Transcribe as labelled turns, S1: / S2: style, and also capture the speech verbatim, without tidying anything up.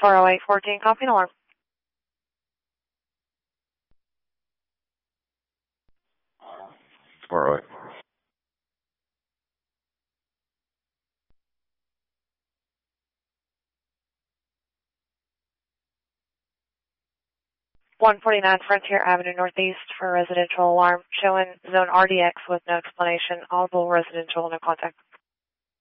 S1: four oh eight fourteen, copy and alarm.
S2: four oh eight.
S1: one forty-nine Frontier Avenue Northeast for residential alarm, showing zone R D X with no explanation, audible residential, no contact.